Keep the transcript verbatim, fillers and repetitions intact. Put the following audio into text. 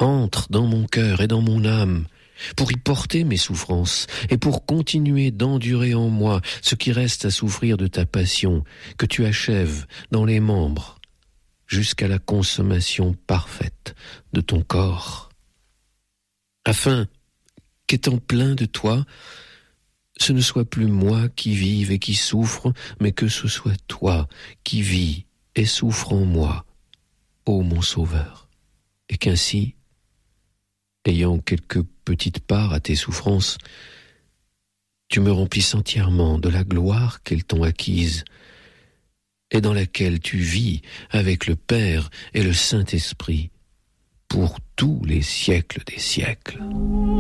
Entre dans mon cœur et dans mon âme, pour y porter mes souffrances et pour continuer d'endurer en moi ce qui reste à souffrir de ta passion, que tu achèves dans les membres, jusqu'à la consommation parfaite de ton corps. Afin qu'étant plein de toi, ce ne soit plus moi qui vive et qui souffre, mais que ce soit toi qui vis et souffre en moi, ô mon Sauveur, et qu'ainsi, ayant quelque petite part à tes souffrances, tu me remplisses entièrement de la gloire qu'elles t'ont acquise, et dans laquelle tu vis avec le Père et le Saint-Esprit, pour tous les siècles des siècles.